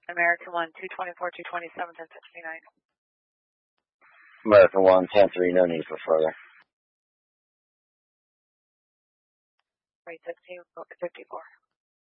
American 1, 224, 227, 1069. American 1, 10-3, no need for further. Right, 1654.